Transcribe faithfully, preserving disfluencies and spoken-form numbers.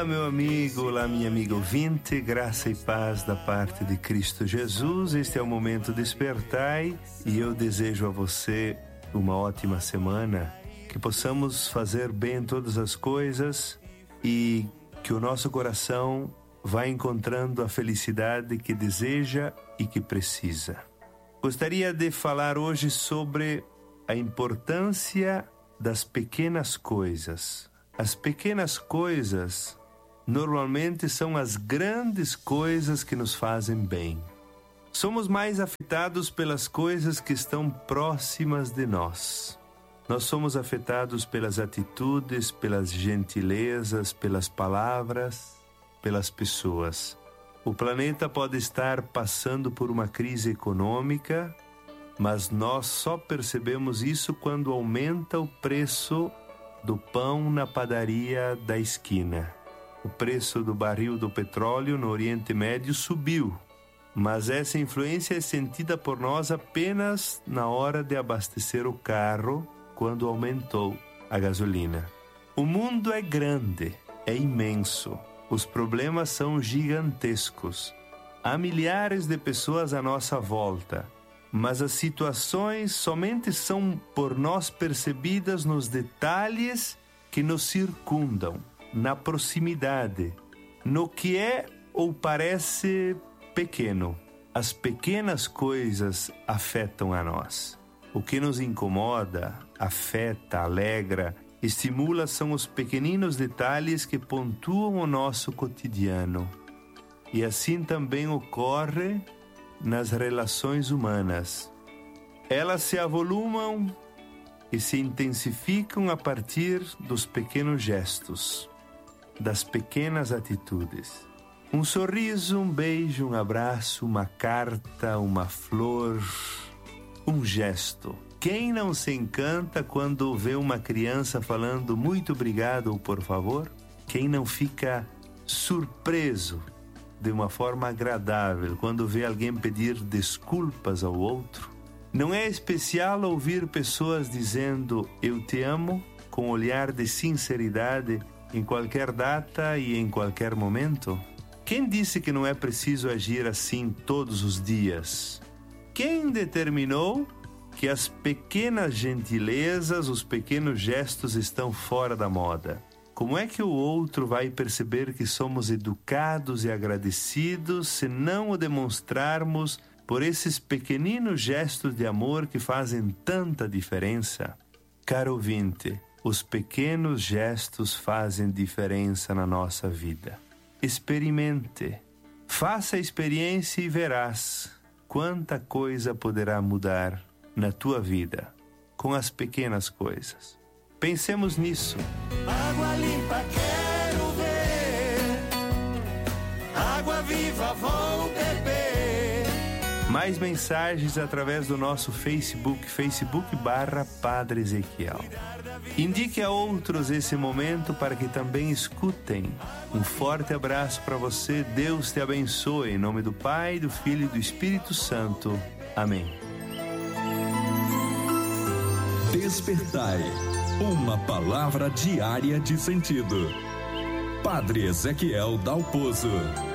Meu amigo, olá minha amiga ouvinte, graça e paz da parte de Cristo Jesus. Este é o Momento Despertai e eu desejo a você uma ótima semana, que possamos fazer bem todas as coisas e que o nosso coração vá encontrando a felicidade que deseja e que precisa. Gostaria de falar hoje sobre a importância das pequenas coisas. As pequenas coisas normalmente são as grandes coisas que nos fazem bem. Somos mais afetados pelas coisas que estão próximas de nós. Nós somos afetados pelas atitudes, pelas gentilezas, pelas palavras, pelas pessoas. O planeta pode estar passando por uma crise econômica, mas nós só percebemos isso quando aumenta o preço do pão na padaria da esquina. O preço do barril do petróleo no Oriente Médio subiu, mas essa influência é sentida por nós apenas na hora de abastecer o carro, quando aumentou a gasolina. O mundo é grande, é imenso. Os problemas são gigantescos. Há milhares de pessoas à nossa volta, mas as situações somente são por nós percebidas nos detalhes que nos circundam, na proximidade, no que é ou parece pequeno. As pequenas coisas afetam a nós. O que nos incomoda, afeta, alegra, estimula são os pequeninos detalhes que pontuam o nosso cotidiano. E assim também ocorre nas relações humanas. Elas se avolumam e se intensificam a partir dos pequenos gestos, das pequenas atitudes. Um sorriso, um beijo, um abraço, uma carta, uma flor, um gesto. Quem não se encanta quando vê uma criança falando muito obrigado ou por favor? Quem não fica surpreso de uma forma agradável quando vê alguém pedir desculpas ao outro? Não é especial ouvir pessoas dizendo eu te amo com olhar de sinceridade em qualquer data e em qualquer momento? Quem disse que não é preciso agir assim todos os dias? Quem determinou que as pequenas gentilezas, os pequenos gestos estão fora da moda? Como é que o outro vai perceber que somos educados e agradecidos se não o demonstrarmos por esses pequeninos gestos de amor que fazem tanta diferença? Caro ouvinte, os pequenos gestos fazem diferença na nossa vida. Experimente, faça a experiência e verás quanta coisa poderá mudar na tua vida com as pequenas coisas. Pensemos nisso. Água limpa quero ver, água viva vou beber. Mais mensagens através do nosso Facebook, Facebook barra Padre Ezequiel. Indique a outros esse momento para que também escutem. Um forte abraço para você, Deus te abençoe, em nome do Pai, do Filho e do Espírito Santo. Amém. Despertai, uma palavra diária de sentido. Padre Ezequiel Dalpozo.